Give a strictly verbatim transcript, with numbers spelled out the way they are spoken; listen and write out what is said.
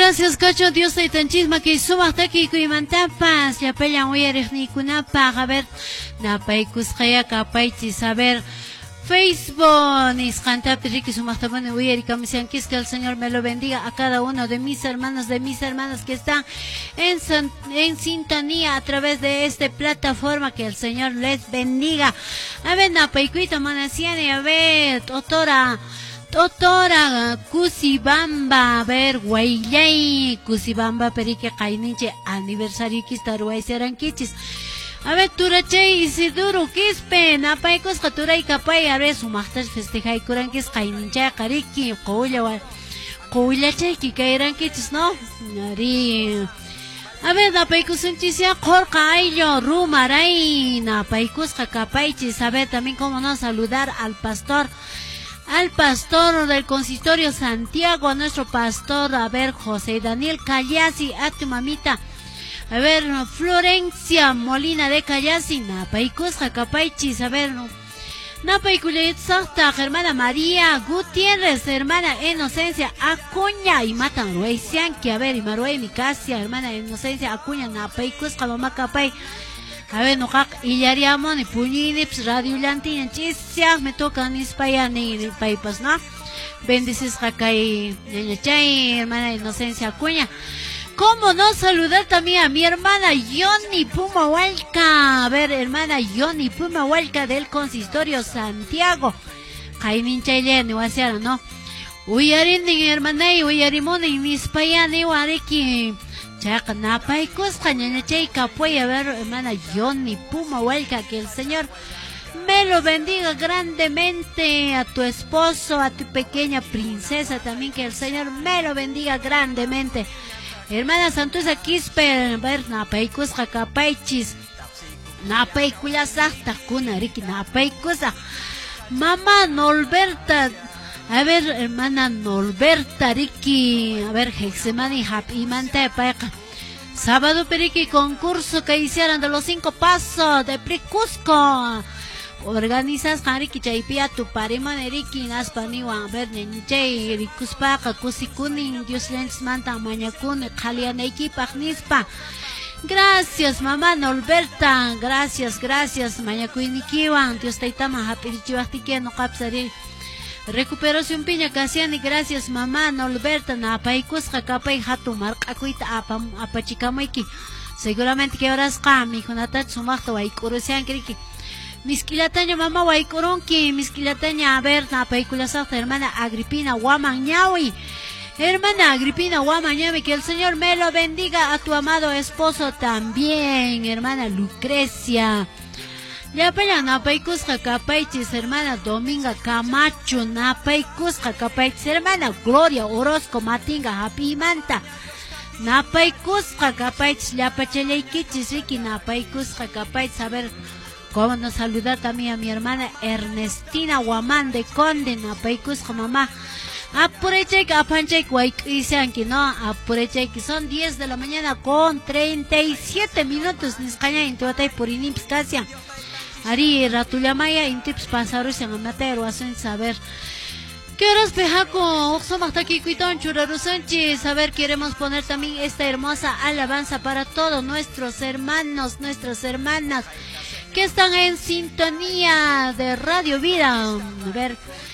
Gracias, Cacho, Dios te tanchisma que suba hasta aquí y mantapas. Ya pelean hoy eres ni kunapa. A ver, napaikus kaya kapaitis. A ver, Facebook, Niscantap, Ricky Sumastabane, Uyer y Camisian, que el Señor me lo bendiga a cada uno de mis hermanos, de mis hermanas que están en, en sintonía a través de esta plataforma, que el Señor les bendiga. A ver, napaicuita manasiane, a ver, Totora. Totora Kusibamba, a ver, Guaylay, Kusibamba, Perique Kainiche, aniversario que está Ruaiseranquichis. A ver, Turachay, Isiduro, Quispe, Napaicos, Catura y Capay, a ver, su majtas festeja y curanquis, Kainincha, Kariki, Kouya, Kouya Cheki, Kairanquichis, ¿no? Nari. A ver, Napaicos, Unchisia, Jorca, Ayo, Rumaray, Napaicos, Capaychis, a ver, también cómo no saludar al pastor. Al pastor del consistorio Santiago, a nuestro pastor, a ver, José Daniel Callasi, a tu mamita, a ver, Florencia Molina de Callasi, Napaicos, Jacapaichis, a ver, Napaiculet Santa, hermana María Gutiérrez, hermana Inocencia Acuña, y matan Ruesian, que a ver, y Maruey Micasia, hermana Inocencia Acuña, Napaicos, Calomacapay. A ver, no kak illaríamos ni puñini, pues radio lantina, chisia, me tocan ni spaya ni paipas, ¿no? Bendices jacay, ñañachay, hermana Inocencia Acuña. ¿Cómo no saludar también a mi hermana Yoni Pumahualca? A ver, hermana Yoni Pumahualca del consistorio Santiago. Jainin chayle, ni wasiara, ¿no? Uyarin ni hermana, uyarimón ni spaya ni wariki. Chaca napaicos cañana chayca puede haber, hermana Yoni Pumahualca, que el Señor me lo bendiga grandemente, a tu esposo, a tu pequeña princesa también, que el Señor me lo bendiga grandemente. Hermana Santuza Quispe, ver napaicos jacapaichis, napaicuya sasta kuna riki napaicosa. Mamá Norberta, a ver, hermana Norberta Ricky, a ver, Hexemani Happy Mante Paca. Sábado Periqui, concurso que hicieron de los cinco pasos de Pricusco. Organizas Hariki Chaipia, tu parima Neriki, Naspaniwa, a ver, Nenichay, Ricuspaca, Cusicunin, Dios Lens Manta, Mañacun, Jalianeiki, Pagnispa. Gracias, mamá Norberta, gracias, gracias, Mañacuinikiwan, Dios Taitama, Happy Chivastikia, no capsari. Recuperación piña casiani, gracias mamá Norberta, napaicus jacapay hatu marcacuita apam apachicamaiki. Seguramente que horas ka mi junata sumachta waikurusian kriki. Misquilataña mamá waikuronki, misquilataña, a ver, napaicula safta, hermana Agripina Guamañawi. Hermana Agripina Guamañawi, que el Señor me lo bendiga, a tu amado esposo también, hermana Lucrecia. Ya pela napaicus jacapaichis, hermana Dominga Camacho, napaicus jacapaichis, hermana Gloria Orozco Matinga, Happy Manta. Napaicus jacapaichis, ya pachelequichis, Ricky, napaicus jacapaichis, a ver, cómo nos saludar también a mi hermana Ernestina Guamán de Conde, napaicus mamá. Apureche que apanche guayquisian que no, apureche que son diez de la mañana con treinta y siete minutos, niscaña en tuatay por inimpscasia. Ari ratulamaya intips pasaros en amatero hacen saber qué horas pejaco somos hasta aquí cuitón churaro Sánchez. A ver, queremos poner también esta hermosa alabanza para todos nuestros hermanos, nuestras hermanas que están en sintonía de Radio Vida. A ver,